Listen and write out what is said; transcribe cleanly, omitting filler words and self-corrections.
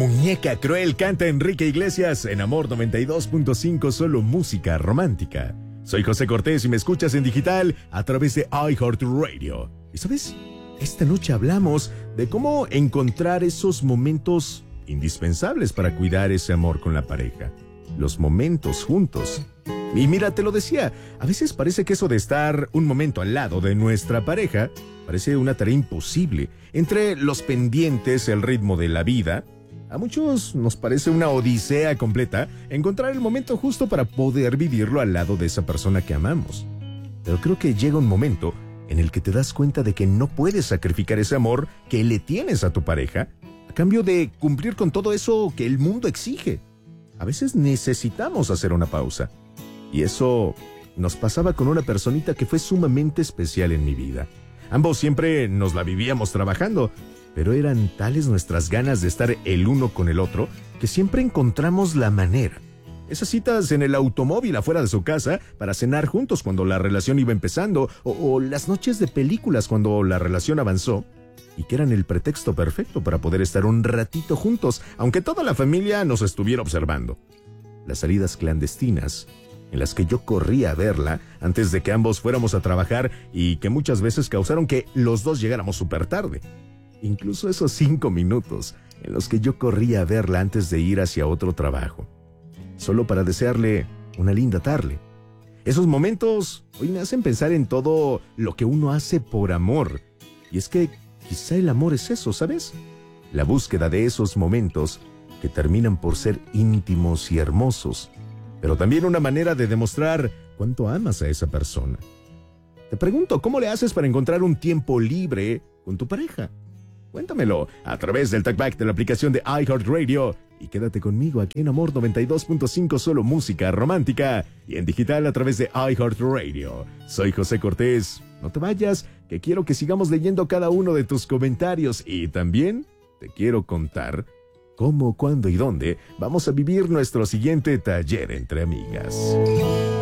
muñeca cruel, canta Enrique Iglesias en Amor 92.5, solo música romántica. Soy José Cortés y me escuchas en digital a través de iHeartRadio. ¿Y sabes? Esta noche hablamos de cómo encontrar esos momentos indispensables para cuidar ese amor con la pareja. Los momentos juntos. Y mira, te lo decía, a veces parece que eso de estar un momento al lado de nuestra pareja parece una tarea imposible. Entre los pendientes, el ritmo de la vida, a muchos nos parece una odisea completa encontrar el momento justo para poder vivirlo al lado de esa persona que amamos. Pero creo que llega un momento en el que te das cuenta de que no puedes sacrificar ese amor que le tienes a tu pareja a cambio de cumplir con todo eso que el mundo exige. A veces necesitamos hacer una pausa. Y eso nos pasaba con una personita que fue sumamente especial en mi vida. Ambos siempre nos la vivíamos trabajando, pero eran tales nuestras ganas de estar el uno con el otro que siempre encontramos la manera. Esas citas en el automóvil afuera de su casa para cenar juntos cuando la relación iba empezando, o las noches de películas cuando la relación avanzó, y que eran el pretexto perfecto para poder estar un ratito juntos, aunque toda la familia nos estuviera observando. Las salidas clandestinas, en las que yo corría a verla antes de que ambos fuéramos a trabajar y que muchas veces causaron que los dos llegáramos súper tarde. Incluso esos 5 minutos en los que yo corría a verla antes de ir hacia otro trabajo, solo para desearle una linda tarde. Esos momentos hoy me hacen pensar en todo lo que uno hace por amor. Y es que quizá el amor es eso, ¿sabes? La búsqueda de esos momentos que terminan por ser íntimos y hermosos, pero también una manera de demostrar cuánto amas a esa persona. Te pregunto, ¿cómo le haces para encontrar un tiempo libre con tu pareja? Cuéntamelo a través del talkback de la aplicación de iHeartRadio y quédate conmigo aquí en Amor 92.5, solo música romántica, y en digital a través de iHeartRadio. Soy José Cortés. No te vayas, que quiero que sigamos leyendo cada uno de tus comentarios y también te quiero contar cómo, cuándo y dónde vamos a vivir nuestro siguiente taller entre amigas.